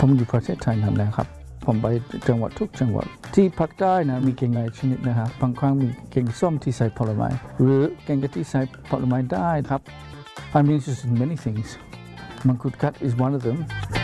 ผมอยู่ประเทศไทยนานแล้วครับผมไปจังหวัดทุกจังหวัดที่ภาคใต้นะมีแกงหลายชนิดนะครับบางครั้งมีแกงส้มที่ใส่ผลไม้หรือแกงกะทิใส่ผลไม้ได้ครับ I'm interested in many things. Mangkut Kat is one of them.